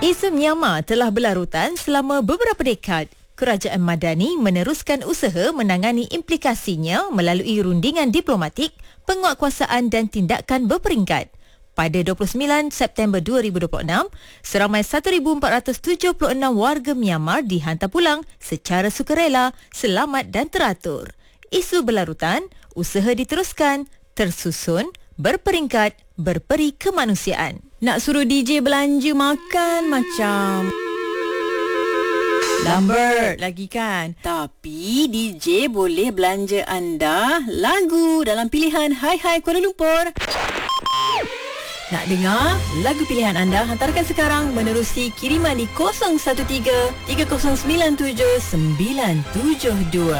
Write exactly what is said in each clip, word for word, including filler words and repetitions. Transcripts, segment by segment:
Isu Myanmar telah berlarutan selama beberapa dekad. Kerajaan Madani meneruskan usaha menangani implikasinya melalui rundingan diplomatik, penguatkuasaan dan tindakan berperingkat. Pada dua puluh sembilan September dua ribu dua puluh enam, seramai seribu empat ratus tujuh puluh enam warga Myanmar dihantar pulang secara sukarela, selamat dan teratur. Isu berlarutan, usaha diteruskan, tersusun, berperingkat, berperi kemanusiaan. Nak suruh D J belanja makan macam Lambert lagi kan. Tapi D J boleh belanja anda lagu dalam pilihan Hai Hai Kuala Lumpur. Nak dengar lagu pilihan anda? Hantarkan sekarang menerusi kiriman di kosong satu tiga tiga kosong sembilan tujuh sembilan tujuh dua.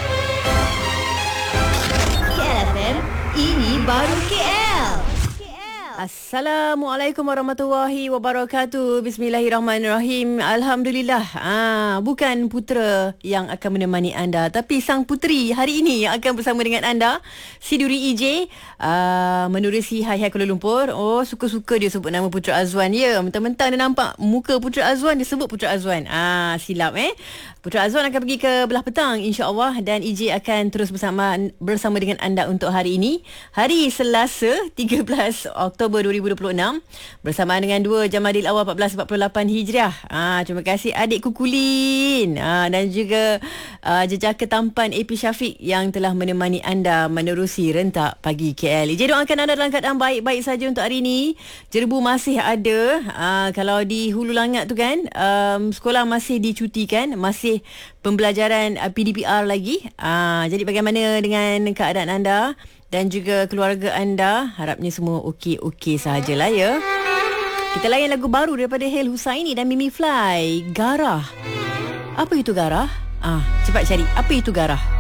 K L F M, ini baru K L. Assalamualaikum warahmatullahi wabarakatuh. Bismillahirrahmanirrahim. Alhamdulillah. Ah, bukan putera yang akan menemani anda, tapi sang puteri hari ini yang akan bersama dengan anda, Siduri E J, ah, menerusi Hai Hai Kuala Lumpur. Oh, suka-suka dia sebut nama Putera Azwan. Ya, mentang-mentang dia nampak muka Putera Azwan, dia sebut Putera Azwan. Ah, silap eh. Putera Azwan akan pergi ke belah petang insya-Allah, dan E J akan terus bersama bersama dengan anda untuk hari ini, hari Selasa tiga belas Oktober dua ribu dua puluh enam, bersamaan dengan dua Jamadil Awal empat belas empat puluh lapan Hijriah. Ah, terima kasih adik Kukulin, ah, dan juga ah, jejaka tampan A P Syafiq yang telah menemani anda menerusi rentak pagi K L. E J doakan anda dalam keadaan baik-baik saja untuk hari ini. Jerbu masih ada. Ah, kalau di Hulu Langat tu kan, um, sekolah masih dicutikan, masih pembelajaran uh, P D P R lagi. Ah, jadi bagaimana dengan keadaan anda dan juga keluarga anda? Harapnya semua okey-okey sahajalah ya. Kita layan lagu baru daripada Hel Husaini dan Mimi Fly, Garah. Apa itu garah? Ah, cepat cari. Apa itu garah?